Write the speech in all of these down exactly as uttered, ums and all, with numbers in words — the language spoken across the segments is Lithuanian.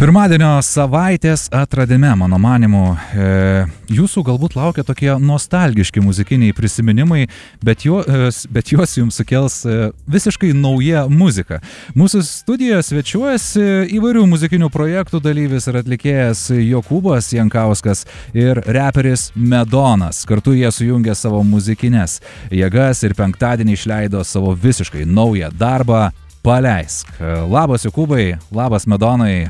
Pirmadienio savaitės atradime, mano manimu, e, jūsų galbūt laukia tokie nostalgiški muzikiniai prisiminimai, bet, jo, e, bet juos jums sukels e, visiškai nauja muzika. Mūsų studijoje svečiuojasi įvairių muzikinių projektų dalyvis ir atlikėjas Jokūbas Jankauskas ir reperis Medonas. Kartu jie sujungė savo muzikinės jėgas ir penktadienį išleido savo visiškai naują darbą Paleisk. Labas Jokūbai, labas Medonai.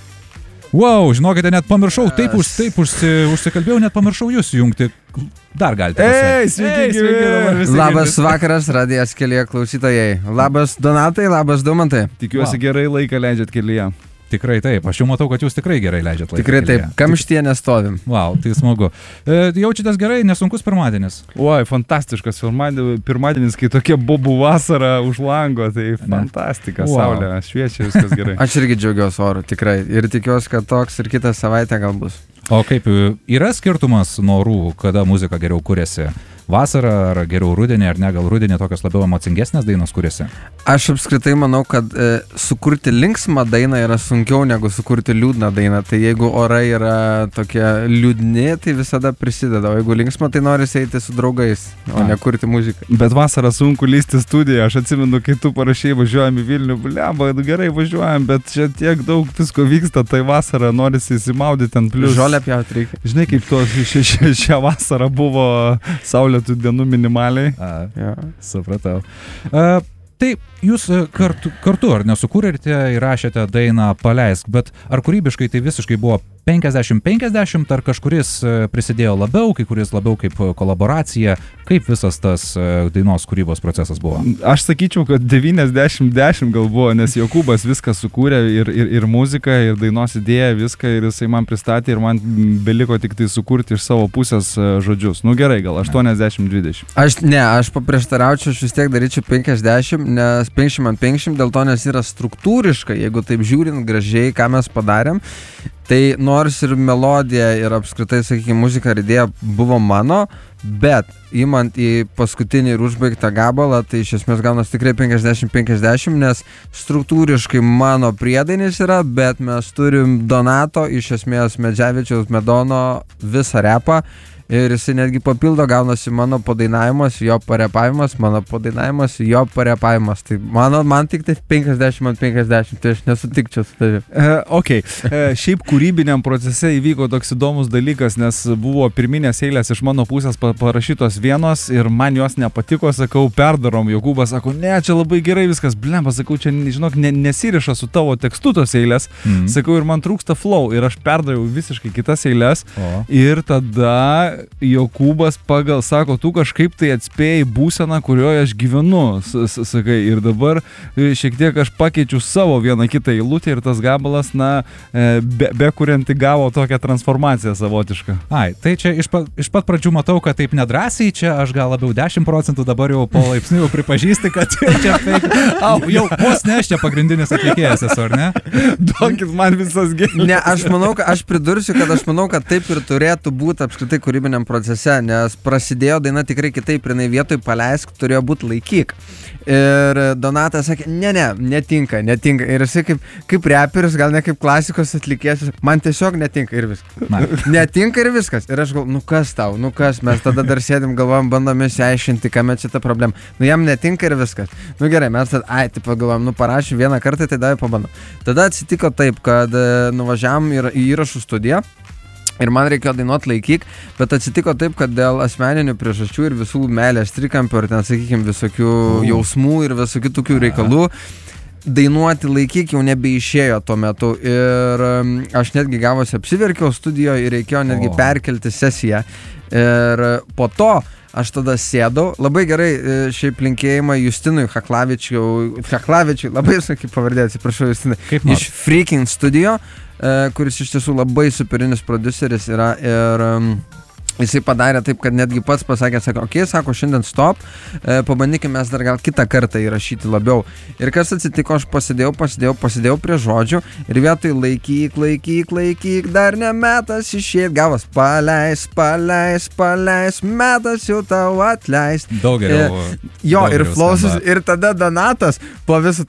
Wow, žinokite, net pamiršau, taip, už, taip užsi, užsikalbėjau, net pamiršau jūs jungti. Dar galite pasakyti. Ei, sveiki, sveiki. Labas vakaras, radijas kelyje klausytojai. Labas Donatai, labas Domantai. Tikiuosi Wow. gerai laiką leidžiat kelyje. Tikrai taip, aš jau matau, kad jūs tikrai gerai leidžiat laiką. Tikrai kelyje. taip, kamštyje nestovim. Wow, tai smagu. E, jaučiatės gerai, nesunkus pirmadienis? Oi, fantastiškas pirmadienis, pirmadienis, kai tokia bobų vasara už lango, tai fantastika, Wow. saulė, šviečia, viskas gerai. Aš irgi džiaugiuosi oru, tikrai. Ir tikiuosi, kad toks ir kitą savaitę gal bus. O kaip, yra skirtumas nuo orų, kada muzika geriau kuriasi? Vasarą ar geriau rudenį, ar ne, gal rudenį tokios labiau emocingesnės dainos kuriasi? Aš apskritai manau, kad e, sukurti linksmą dainą yra sunkiau negu sukurti liūdną dainą. Tai jeigu orai yra tokie liūdni, tai visada prisideda. O jeigu linksma, tai norisi eiti su draugais, o A. ne kurti muziką. Bet vasarą sunku lysti studiją, aš atsimenu, kai tu parašai važiuojam į Vilnių, blemba, gerai važiuojam, bet čia tiek daug visko vyksta, tai vasarą norisi įsimaudyti ant plius. Žolę pjauti reikia. Žinai, kaip to šią, šią, šią vasarą buvo saulėtų dienų minimaliai. A, Ja. supratau. A, tai jūs kartu, kartu ar nesukūrėte, įrašėte dainą Paleisk, bet ar kūrybiškai tai visiškai buvo penkiasdešimt penkiasdešimt, ar kažkuris prisidėjo labiau, kai kuris labiau kaip kolaboracija, kaip visas tas dainos kūrybos procesas buvo? Aš sakyčiau, kad devyniasdešimt dešimt gal buvo, nes Jokūbas viską sukūrė ir, ir, ir muziką, ir dainos idėją, viską, ir jisai man pristatė, ir man beliko tik tai sukurti iš savo pusės žodžius. Nu gerai, gal aštuoniasdešimt dvidešimt. Aš ne, aš paprieštaraučiau, aš vis tiek daryčiau penkiasdešimt, nes penkiasdešimt ant penkiasdešimt, dėl to nes yra struktūriškai, jeigu taip žiūrint gražiai, ką mes padarėm, tai nors ir melodija ir apskritai, sakykime, muzika ir idėja buvo mano, bet įmant į paskutinį ir užbaigtą gabalą, tai iš esmės gaunas tikrai penkiasdešimt penkiasdešimt, nes struktūriškai mano priedainis yra, bet mes turim Donato, iš esmės Medžiavičiaus Medono visą repą. Ir jisai netgi papildo, gaunasi mano padainavimas, jo parepavimas, mano padainavimas, jo parepavimas. Tai mano, man tik tai penkiasdešimt ant penkiasdešimt, tai aš nesutikčiau su tavimi. E, ok, e, šiaip kūrybiniam procese įvyko toks įdomus dalykas, nes buvo pirminės eilės iš mano pusės parašytos vienos ir man jos nepatiko, sakau, perdarom. Jokūbas sako, ne, čia labai gerai viskas, blemba, sakau, čia, žinok, ne, nesiriša su tavo tekstu tos eilės. Mm. Sakau, ir man trūksta flow ir aš perdariau visiškai kitas eilės. O. Ir tada Jokūbas pagal, sako, tu kažkaip tai atspėjai būseną, kurioje aš gyvenu, sakai, ir dabar šiek tiek aš pakeičiu savo vieną kitą eilutę ir tas gabalas, na, be, be kurianti gavo tokią transformaciją savotišką. Ai, tai čia iš pat, iš pat pradžių matau, kad taip nedrąsiai, čia aš gal labiau dešimt procentų, dabar jau po laipsnių jau pripažįsti, kad čia taip, au, jau vos ne, aš čia pagrindinis atlikėjas esu, ar ne? Duokit man visas gėles. Ne, aš manau, kad aš pridursiu, kad aš manau, kad taip ir turėtų būti apskritai kūrybiniam procese, nes prasidėjo daina tikrai kitaip, jinai vietoj Paleisk turėjo būti Laikyk. Ir Donatas sakė, ne, ne, netinka, netinka. Ir jisai kaip, kaip reperis, gal ne kaip klasikos atlikėjas, man tiesiog netinka ir viskas. Na. Netinka ir viskas. Ir aš galvoju, nu kas tau, nu kas, mes tada dar sėdim, galvojam, bandome išsiaiškinti, kame čia ta problema. Nu jam netinka ir viskas. Nu gerai, mes tada, ai, tai pagalvojam, nu parašym vieną kartą, tai davai pabandom. Tada atsitiko taip, kad nuvažiavam į įrašų studiją. Ir man reikėjo dainuoti Laikyk, bet atsitiko taip, kad dėl asmeninių priežasčių ir visų meilės trikampių ir ten, sakykime, visokių jausmų ir visokių tokių reikalų, dainuoti Laikyk jau nebeišėjo tuo metu. Ir aš netgi gavosi apsiverkiau studijoje ir reikėjo netgi o. perkelti sesiją. Ir po to aš tada sėdau, labai gerai šiaip linkėjimą Justinui Haklavičiui, Haklavičiui, labai sakai pavardė, atsiprašau Justinai, iš Freaking Studio, kuris iš tiesų labai superinis prodiuseris yra ir um, jisai padarė taip, kad netgi pats pasakė, sako, okei, okay, sako, šiandien stop, e, pabandykime mes dar gal kitą kartą įrašyti labiau. Ir kas atsitiko, aš pasidėjau, pasidėjau, pasidėjau prie žodžių ir vietoj Laikyk, Laikyk, Laikyk, dar ne metas išėt, gavas Paleis, Paleis, Paleis, metas jau tau atleist. Daug geriau. E, jo, daug ir geriau flausus, skamba. ir tada Donatas po viso to,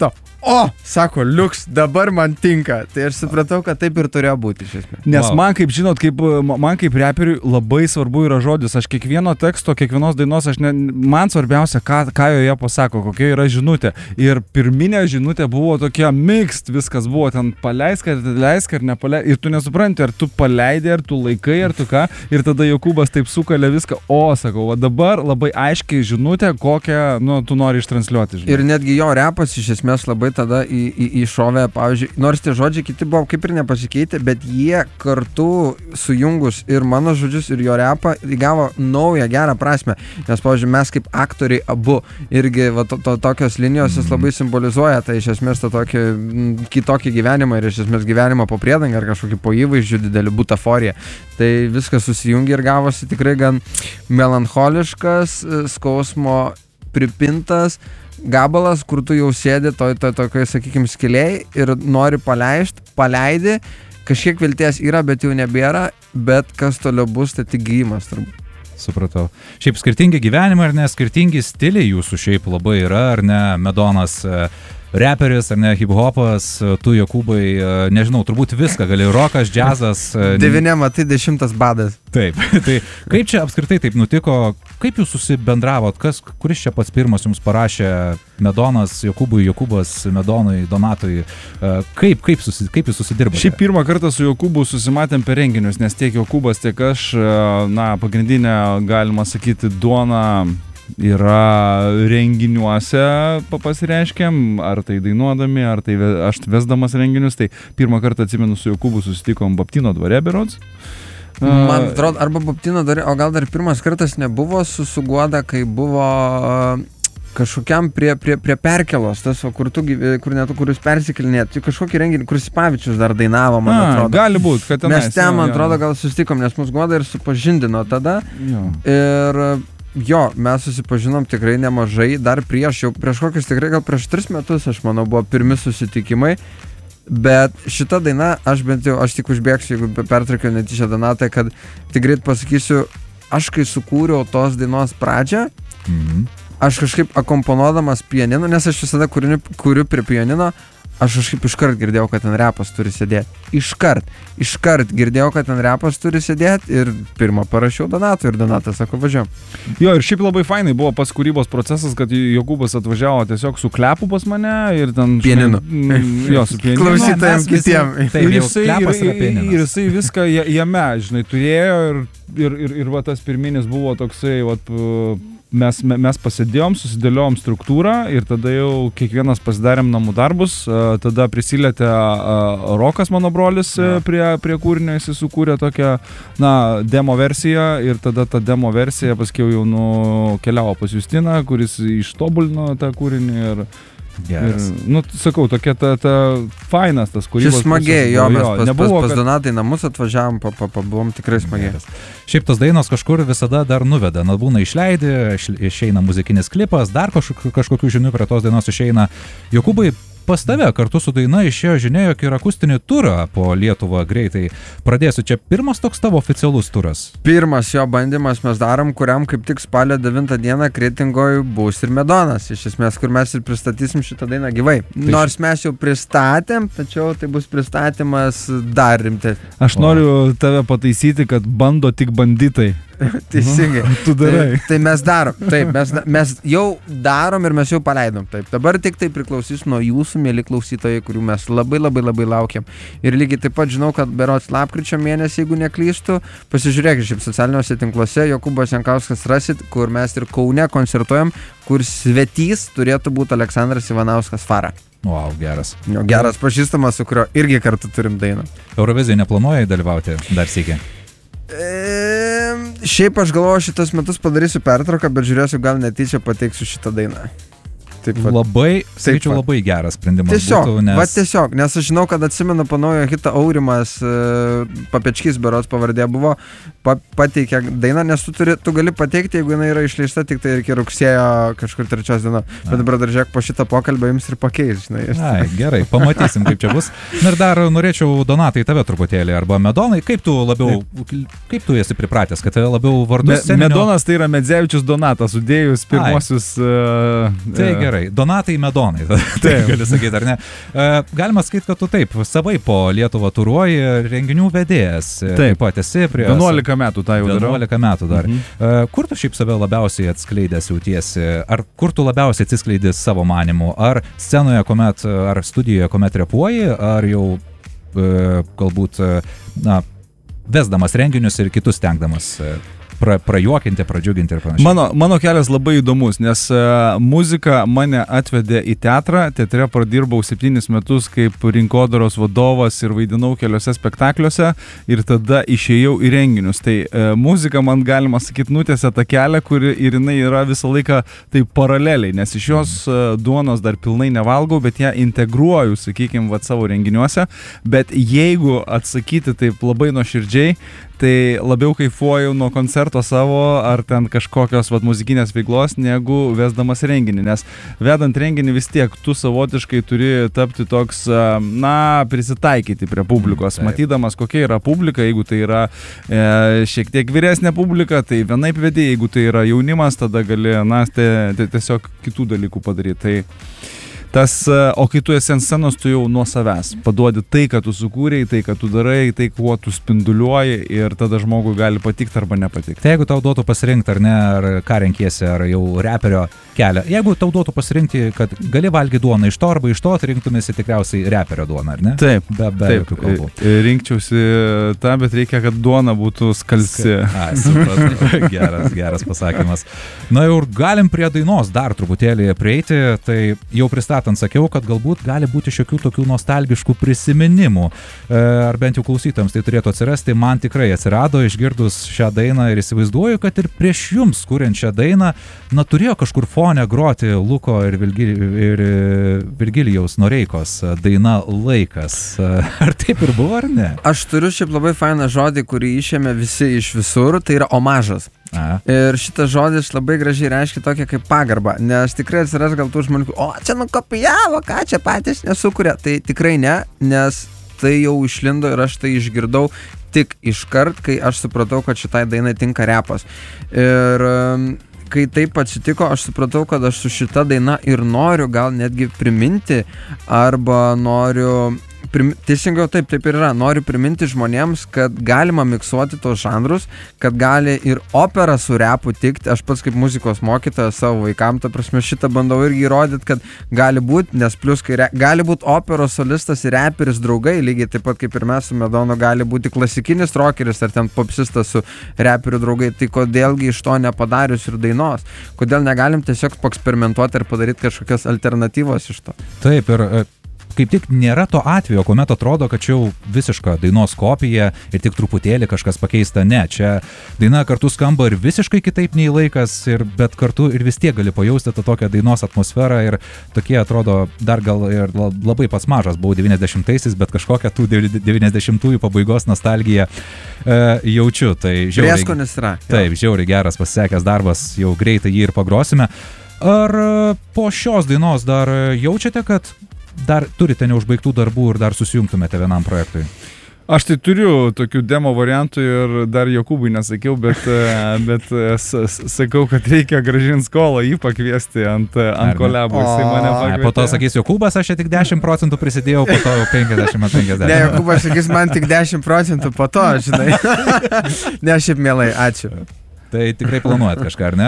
o, sako, liuks, dabar man tinka. Tai aš supratau, kad taip ir turėjo būti iš esmės. Nes Wow. man, kaip žinot, kaip, man kaip reperiui labai svarbu yra žodis. Aš kiekvieno teksto, kiekvienos dainos, aš ne, man svarbiausia, ką, ką joje pasako, kokia yra žinutė. Ir pirminė žinutė buvo tokia mixed, viskas buvo ten paleisk, ar leisk, ar nepaleik. Ir tu nesupranti, ar tu paleidai, ar tu laikai, ar tu ką. Ir tada Jokūbas taip sukalė viską. O, sakau, va dabar labai aiškiai žinutė, kokią, nu, tu nori ištransliuoti. Žinutę. Ir netgi jo repas iš esmės labai tada į, į, įšovė, pavyzdžiui, nors tie žodžiai kiti buvo kaip ir nepasikeitę, bet jie kartu sujungus ir mano žodžius, ir jo repą įgavo naują gerą prasme. Nes, pavyzdžiui, mes kaip aktoriai abu irgi va, to, to, tokios linijos jis labai simbolizuoja, tai iš esmės tą tokį m, kitokį gyvenimą ir iš esmės gyvenimą po priedangą ar kažkokį po įvaizdžių didelį butaforiją. Tai viskas susijungia ir gavosi tikrai gan melancholiškas, skausmo pripintas gabalas, kur tu jau sėdi toj, toj, toj, sakykime, skiliai ir nori paleisti, paleidi, kažkiek vilties yra, bet jau nebėra, bet kas toliau bus, tai tik gyjimas turbūt. Supratau. Šiaip skirtingi gyvenimai ar ne, skirtingi stiliai jūsų šiaip labai yra, ar ne, Medonas reperis, ar ne, hip-hopas, tu Jokūbai, nežinau, turbūt viską gali, rokas, džiazas. Devinė matai, dešimtas badas. Taip, tai kaip čia apskritai taip nutiko, kaip jūs susibendravot, kas, kuris čia pats pirmas jums parašė, Medonas, Jokūbui, Jokūbas, Medonui, Donatui, kaip, kaip, susi, kaip jūs susidirbote? Šiaip pirmą kartą su Jokūbu susimatėm per renginius, nes tiek Jokūbas, tiek aš, na, pagrindinė, galima sakyti, duona yra renginiuose pasireiškiam, ar tai dainuodami, ar tai aš vesdamas renginius, tai pirmą kartą atsimenu su Jokūbu susitikom Baptino dvare berods. Man atrodo, arba Baptino dvare, o gal dar pirmas kartas nebuvo su Suguoda, kai buvo kažkokiam prie, prie, prie perkelos, tas, va, kur, tu, kur net kuris persikėlinėt, kažkokį renginį, kur Sipavičius dar dainavo, man atrodo. A, gali būt, kad tenais. Mes ten, man atrodo, gal susitikom, nes mus Guoda ir supažindino tada. Jo. Ir jo, mes susipažinom tikrai nemažai, dar prieš, jau prieš kokius tikrai gal prieš tris metus, aš manau, buvo pirmi susitikimai, bet šita daina, aš bent jau, aš tik užbėgsiu, jeigu pertraukiau netyčia Donatą, kad tik greit pasakysiu, aš kai sukūriau tos dainos pradžią, mhm. aš kažkaip akomponuodamas pianinu, nes aš visada kuriu, kuriu prie pianino, aš kažkaip iškart girdėjau, kad ten repas turi sėdėti. Iškart, iškart girdėjau, kad ten repas turi sėdėti ir pirmą parašiau Donatui ir Donatas sako, važiuojam. Jo, ir šiaip labai fainai buvo pas kūrybos procesas, kad Jokūbas atvažiavo tiesiog su klepu pas mane ir ten... Pieninu. Jo, su pieninu. Klausytojams kitiem. Ir jisai, ir, ir jisai viską jame, žinai, turėjo ir, ir, ir, ir va tas pirminis buvo toksai, va, Mes, mes pasidėjom, susidėliojom struktūrą ir tada jau kiekvienas pasidarėm namų darbus, tada prisilietė Rokas, mano brolis, ja. prie, prie kūrinio, jis sukūrė tokią, na, demo versiją ir tada ta demo versija paskiau jau nukeliavo pas Justiną, kuris ištobulino tą kūrinį ir... Geras. Ir, nu, sakau, tokia ta, ta fainas tas kūrybos. Šis smagiai, jo, mes pas, nebuvo, pas, pas kad... Donatai namus atvažiavom, pa, pa, pa, buvom tikrai smagiai. Šiaip tos dainos kažkur visada dar nuveda, na būna išleidi, išeina muzikinis klipas, dar kažkokių, kažkokių žinių prie tos dainos išeina. Jokūbai, pas tave kartu su daina išėjo žinia, jog ir akustinį turą po Lietuvą greitai pradėsiu. Čia pirmas toks tavo oficialus turas? Pirmas jo bandymas mes darom, kuriam kaip tik spalio devintą dieną Kretingoj bus ir Medonas, iš esmės, kur mes ir pristatysim šitą dainą gyvai. Tai nors mes jau pristatėm, tačiau tai bus pristatymas dar rimtai. Aš noriu tave pataisyti, kad bando tik banditai. Teisingai. Nu, tu darai. Tai, tai mes darom. Taip, mes, mes jau darom ir mes jau paleidom. Taip, dabar tik tai priklausys nuo jūsų, mėly klausytojai, kurių mes labai labai labai laukiam. Ir lygiai taip pat žinau, kad berods lapkričio mėnesį, jeigu neklystu, pasižiūrėkit šiaip socialiniuose tinkluose, Jokūbas Jankauskas rasit, kur mes ir Kaune koncertuojam, kur svetys turėtų būti Aleksandras Ivanauskas Fara. Wow, geras. Jo, geras pažįstamas, su kurio irgi kartu turim dainą. Eurovizijai neplanuoji dalyvauti dar sykį? E, šiaip aš galvoju, šitas metus padarysiu pertrauką, bet žiūrėsiu, gal netyčia pateiksiu šitą dainą. Taip, va. Labai, sakyčiau, labai geras sprendimas. Tiesiog, būtų, nes... va tiesiog, nes aš žinau, kad atsimenu po naujo hitą Aurimas, Papečkys berods pavardė buvo, pa, pateikė dainą, nes tu, turi, tu gali pateikti, jeigu jinai yra išleista tik tai iki rugsėjo kažkur trečios dienos. Bet dabar dar žiūrėk, po šitą pokalbę jums ir pakeis, žinai. Ai, gerai, pamatysim, kaip čia bus. Na ir dar norėčiau, Donatai, tave truputėlį, arba Medonai, kaip tu labiau, kaip tu esi pripratęs, kad tave labiau vardus Me, sceninio... Medonas tai yra Medzevičius Donatas, sudėjus pirmosius... Uh, tai gerai. gerai, Donatai Medonai, taip gali sakyti, ar ne? Galima sakyti, kad tu taip, savai po Lietuvą turuoji, renginių vedėjas. Taip, taip pat esi prie... vienuolika metų tą jau darau. vienuolika metų dar. Mhm. Kur tu šiaip save labiausiai atskleidęs jautiesi? Ar kur tu labiausiai atsiskleidi savo manimu? Ar scenoje, kuomet, ar studijoje, kuomet repuoji, ar jau galbūt, na, vesdamas renginius ir kitus stengdamas pra, prajuokinti, pradžiuginti ir panašiai. Mano, mano kelias labai įdomus, nes uh, muzika mane atvedė į teatrą. Teatre pradirbau septynis metus kaip rinkodaros vadovas ir vaidinau keliose spektakliuose ir tada išėjau į renginius. Tai uh, muzika man, galima sakyti, nutėsė tą kelią, kuri ir jinai yra visą laiką taip paraleliai, nes iš jos uh, duonos dar pilnai nevalgau, bet ją integruoju, sakykime, vat savo renginiuose. Bet jeigu atsakyti taip labai nuoširdžiai, tai labiau kaifuoju nuo koncerto savo ar ten kažkokios vat, muzikinės veiklos, negu vesdamas renginį. Nes vedant renginį vis tiek tu savotiškai turi tapti toks, na, prisitaikyti prie publikos. Taip. Matydamas, kokia yra publika, jeigu tai yra e, šiek tiek vyresnė publika, tai vienaip vedi, jeigu tai yra jaunimas, tada gali, na, te, te, tiesiog kitų dalykų padaryti. Tai tas, o kai tu esi ant scenos, tu jau nuo savęs paduodi tai, ką tu sukūrei, tai, ką tu darai, tai, kuo tu spinduliuoji ir tada žmogui gali patikti arba nepatikti. Tai jeigu tau duotų pasirinkti ar ne, ar ką renkiesi, ar jau reperio kelią, jeigu tau duotų pasirinkti, kad gali valgyti duoną iš to arba iš to, tai rinktumėsi tikriausiai reperio duoną, ar ne? Taip, be, be taip, jokių kalbų. Rinkčiausi tą, bet reikia, kad duona būtų skalsi. A, supratau. Geras, geras pasakymas. Na jau galim prie dainos dar truputėlį prieiti, tai jau pristatant sakiau, kad galbūt gali būti šiokių tokių nostalgiškų prisiminimų, ar bent jau klausytojams tai turėtų atsirasti. Man tikrai atsirado išgirdus šią dainą ir įsivaizduoju, kad ir prieš jums kuriant šią dainą, na, turėjo kažkur fone groti Luko ir, Vilgi, ir Virgilijaus Noreikos daina Laikas. Ar taip ir buvo, ar ne? Aš turiu šiaip labai fainą žodį, kurį išėmė visi iš visur, tai yra omažas. A. Ir šitas žodis labai gražiai reiškia tokia kaip pagarba, nes tikrai atsiras gal tų žmonių, o čia nukopijavo, ką čia patys nesukuria. Tai tikrai ne, nes tai jau išlindo ir aš tai išgirdau tik iškart, kai aš supratau, kad šitai dainai tinka repas. Ir kai taip atsitiko, aš supratau, kad aš su šita daina ir noriu gal netgi priminti arba noriu... Prim, teisingiau taip, taip ir yra. Noriu priminti žmonėms, kad galima miksuoti tos žanrus, kad gali ir opera su repu tikti. Aš pats kaip muzikos mokytojas savo vaikam, ta prasme, šitą bandau irgi įrodyti, kad gali būti, nes plus, kai re, gali būti operos solistas ir reperis draugai, lygiai taip pat kaip ir mes su Medonu, gali būti klasikinis rockeris ar ten popsistas su reperiu draugai. Tai kodėlgi iš to nepadarius ir dainos? Kodėl negalim tiesiog paeksperimentuoti ir padaryti kažkokias alternatyvos iš to? Taip, ir kaip tik nėra to atvejo, kuomet atrodo, kad čia jau visiška dainos kopija ir tik truputėlį kažkas pakeista. Ne, čia daina kartu skamba ir visiškai kitaip nei Laikas, ir, bet kartu ir vis tiek gali pajausti tą tokią dainos atmosferą ir tokie atrodo, dar gal ir labai pats mažas buvau devyniasdešimtaisiais, bet kažkokią tų devyniasdešimtųjų pabaigos nostalgiją e, jaučiu. Tai žiauriai, prieskonis yra. Taip, žiauriai geras pasisekęs darbas, jau greitai jį ir pagrosime. Ar po šios dainos dar jaučiate, kad dar turite neužbaigtų darbų ir dar susijungtumėte vienam projektui? Aš tai turiu tokių demo variantų ir dar Jokūbui nesakiau, bet, bet sakau, kad reikia grąžinti skolą, jį pakviesti ant, ant kolebo. Jisai mane pakvietė. Po to sakys Jokūbas, aš čia tik dešimt procentų prisidėjau, po to penkiasdešimt penkiasdešimt. Ne, Jokūbas sakys man tik dešimt procentų po to, žinai. Ne, šiaip mielai, ačiū. Tai tikrai planuojat kažką, ar ne?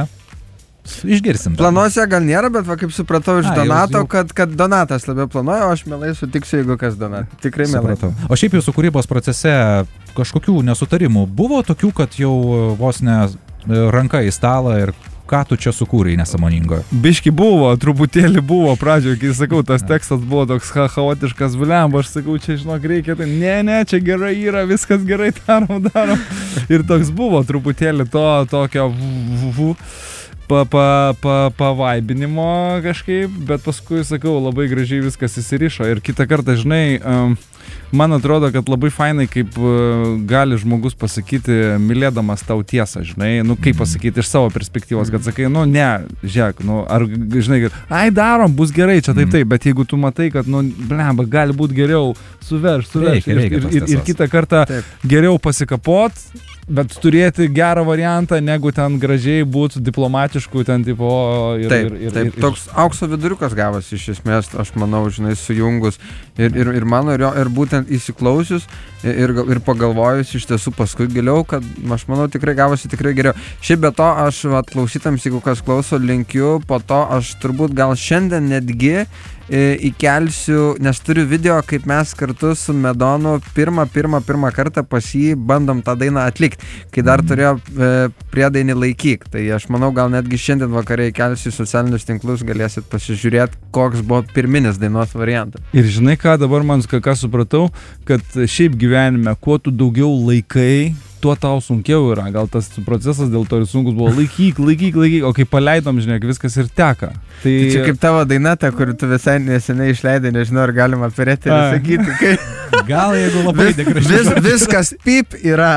Išgirsim. Planuose gal nėra, bet va, kaip supratau iš A, Donato, jau... kad, kad Donatas labiau planuoja, o aš mielai sutiksiu, jeigu kas Donatas. Tikrai mielai. Supratau. O šiaip jūsų kūrybos procese kažkokių nesutarimų buvo tokių, kad jau vos ne ranka į stalą ir ką tu čia sukūrei nesąmoningo? Biški buvo, truputėlį buvo pradžioje, kai sakau, tas tekstas buvo toks ha, chaotiškas, bliamba, aš sakau, čia žinok reikia, tai ne, ne, čia gerai yra, viskas gerai, darom, darom. Ir toks buvo truputėlį to tokio v, v, pa, pa, pa, pavaibinimo kažkaip, bet paskui, sakau, labai gražiai viskas įsirišo. Ir kitą kartą, žinai, um, man atrodo, kad labai fainai, kaip uh, gali žmogus pasakyti, mylėdamas tau tiesą, žinai, nu kaip pasakyti iš savo perspektyvos, kad sakai, nu ne, žiūrėk, nu ar, žinai, kad, ai darom, bus gerai, čia taip, taip, bet jeigu tu matai, kad, nu, blemba, gali būti geriau, suverš, suverš Reikia, reikia ir, tos ir, ir, ir tiesos. kitą kartą Taip. geriau pasikapot, bet turėti gerą variantą, negu ten gražiai būti diplomatiškų, ten tipo ir, Taip, ir, ir, taip, ir, toks aukso viduriukas gavosi iš esmės, aš manau, žinai, sujungus ir, ir, ir mano, ir, jo, ir būtent įsiklausius ir, gal- ir pagalvojus iš tiesų paskui giliau, kad aš manau tikrai gavosi tikrai geriau. Šiaip be to aš vat, klausytams, jeigu kas klauso, linkiu, po to aš turbūt gal šiandien netgi e, įkelsiu, nes turiu video, kaip mes kartu su Medonu pirmą, pirmą, pirmą kartą pas jį bandom tą dainą atlikti, kai dar turėjo e, priedainį laikyk. Tai aš manau, gal netgi šiandien vakare įkelsiu į socialinius tinklus, galėsit pasižiūrėti, koks buvo pirminis dainos variantas. Ir žinai ką, dabar man ką, ką supratau, kad šiaip gyvenime, kuo tu daugiau laikai, tuo tau sunkiau yra. Gal tas procesas dėl to ir sunkus buvo laikyk, laikyk, laikyk, o kai paleidom, žinai, viskas ir teka. Tai, Tai čia kaip tavo daina, ta, kur tu visai neseniai išleidai, nežinau, ar galima perėti ir A. sakyti, kaip Gal jeigu labai vis, negražiai. vis, viskas pip yra.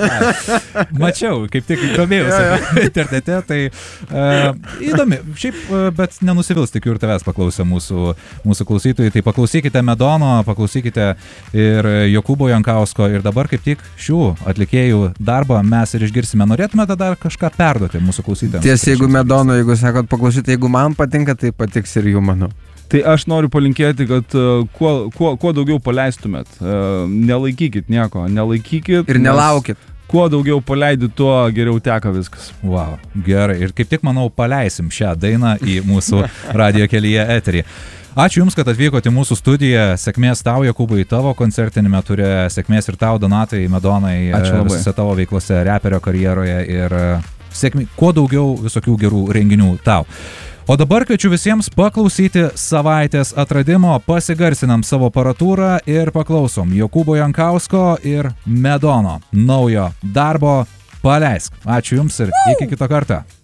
Mačiau, kaip tik domėjausi internete, tai uh, įdomi. Šiaip, uh, bet nenusivils, tikiu ir tavęs paklausė mūsų, mūsų klausytojai. Tai paklausykite Medono, paklausykite ir Jokūbo Jankausko. Ir dabar kaip tik šių atlikėjų darbą mes ir išgirsime. Norėtumėte dar kažką perduoti mūsų klausytojams? Tiesa, jeigu Medono, jeigu sakot paklausyti, jeigu man patinka, tai patiks ir jų, manau. tai aš noriu palinkėti, kad uh, kuo, kuo, kuo daugiau paleistumėt. Uh, nelaikykit nieko, nelaikykit. Ir nelaukit. Kuo daugiau paleidi, tuo geriau teka viskas. Wow, gerai. Ir kaip tik, manau, paleisim šią dainą į mūsų radijo kelyje eterį. Ačiū Jums, kad atvykote į mūsų studiją. Sėkmės tau, Jokūbai, tavo koncertinėme ture. Sėkmės ir tau, Donatai, Medonai, visose tavo veiklose, reperio karjeroje. Ir sėkmė, kuo daugiau visokių gerų renginių tau. O dabar kviečiu visiems paklausyti savaitės atradimo, pasigarsinam savo aparatūrą ir paklausom Jokūbo Jankausko ir Medono naujo darbo Paleisk. Ačiū Jums ir iki kito karto.